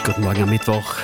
Guten Morgen am Mittwoch,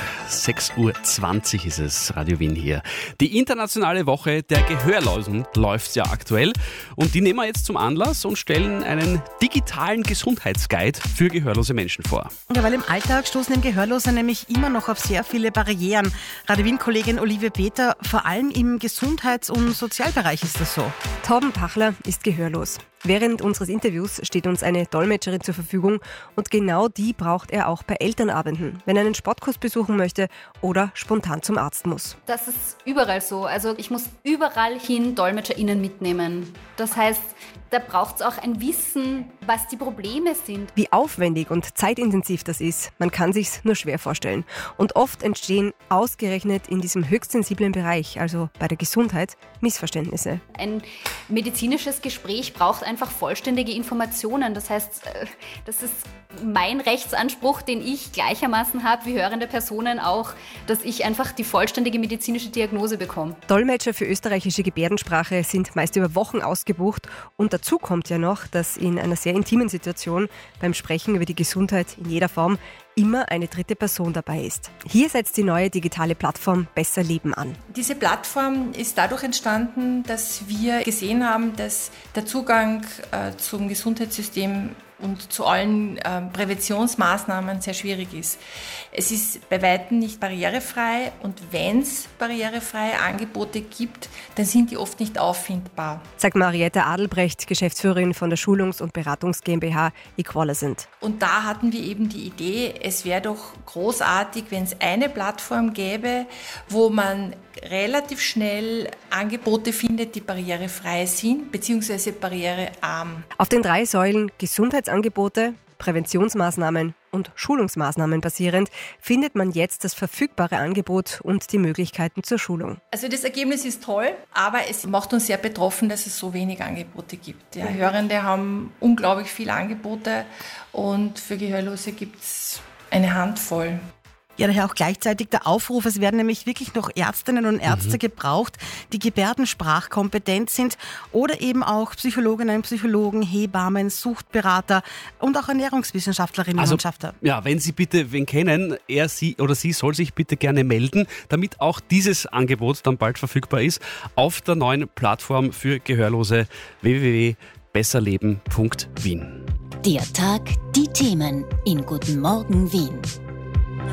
6.20 Uhr ist es, Radio Wien hier. Die internationale Woche der Gehörlosen läuft ja aktuell und die nehmen wir jetzt zum Anlass und stellen einen digitalen Gesundheitsguide für gehörlose Menschen vor. Ja, weil im Alltag stoßen dem Gehörlose nämlich immer noch auf sehr viele Barrieren. Radio Wien-Kollegin Olivia Peter, vor allem im Gesundheits- und Sozialbereich ist das so. Torben Pachler ist gehörlos. Während unseres Interviews steht uns eine Dolmetscherin zur Verfügung und genau die braucht er auch bei Elternabenden, wenn er einen Sportkurs besuchen möchte oder spontan zum Arzt muss. Das ist überall so. Also ich muss überall hin DolmetscherInnen mitnehmen. Das heißt, da braucht es auch ein Wissen, was die Probleme sind. Wie aufwendig und zeitintensiv das ist, man kann sich's nur schwer vorstellen. Und oft entstehen ausgerechnet in diesem höchst sensiblen Bereich, also bei der Gesundheit, Missverständnisse. Ein medizinisches Gespräch braucht einfach vollständige Informationen. Das heißt, das ist mein Rechtsanspruch, den ich gleichermaßen habe wie hörende Personen auch, dass ich einfach die vollständige medizinische Diagnose bekomme. Dolmetscher für österreichische Gebärdensprache sind meist über Wochen ausgebucht und dazu kommt ja noch, dass in einer sehr intimen Situation beim Sprechen über die Gesundheit in jeder Form immer eine dritte Person dabei ist. Hier setzt die neue digitale Plattform Besser Leben an. Diese Plattform ist dadurch entstanden, dass wir gesehen haben, dass der Zugang zum Gesundheitssystem und zu allen Präventionsmaßnahmen sehr schwierig ist. Es ist bei weitem nicht barrierefrei und wenn es barrierefreie Angebote gibt, dann sind die oft nicht auffindbar. Sagt Marietta Adelbrecht, Geschäftsführerin von der Schulungs- und Beratungs GmbH Equalisant. Und da hatten wir eben die Idee, es wäre doch großartig, wenn es eine Plattform gäbe, wo man relativ schnell Angebote findet, die barrierefrei sind bzw. barrierearm. Auf den 3 Säulen Gesundheitsangebote, Präventionsmaßnahmen und Schulungsmaßnahmen basierend findet man jetzt das verfügbare Angebot und die Möglichkeiten zur Schulung. Also das Ergebnis ist toll, aber es macht uns sehr betroffen, dass es so wenig Angebote gibt. Ja, Hörende haben unglaublich viele Angebote und für Gehörlose gibt es eine Handvoll. Ja, daher auch gleichzeitig der Aufruf, es werden nämlich wirklich noch Ärztinnen und Ärzte gebraucht, die gebärdensprachkompetent sind oder eben auch Psychologinnen, Psychologen, Hebammen, Suchtberater und auch Ernährungswissenschaftlerinnen und Wissenschaftler. Ja, wenn Sie bitte wen kennen, er, sie oder sie soll sich bitte gerne melden, damit auch dieses Angebot dann bald verfügbar ist auf der neuen Plattform für Gehörlose www.besserleben.wien. Der Tag, die Themen in Guten Morgen Wien.